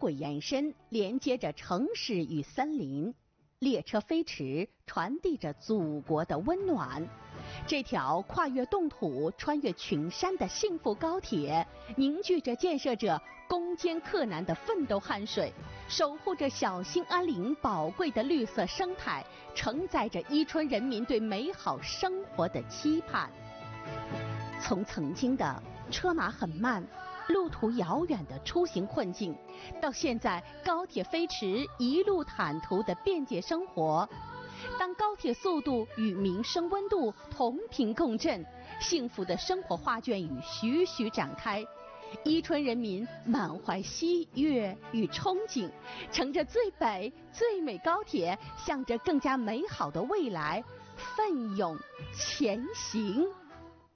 轨延伸，连接着城市与森林。列车飞驰，传递着祖国的温暖。这条跨越冻土、穿越群山的幸福高铁，凝聚着建设者攻坚克难的奋斗汗水，守护着小兴安岭宝贵的绿色生态，承载着伊春人民对美好生活的期盼。从曾经的车马很慢、路途遥远的出行困境，到现在高铁飞驰一路坦途的便捷生活。当高铁速度与民生温度同频共振，幸福的生活画卷与徐徐展开。伊春人民满怀喜悦与憧憬，乘着最北最美高铁，向着更加美好的未来奋勇前行。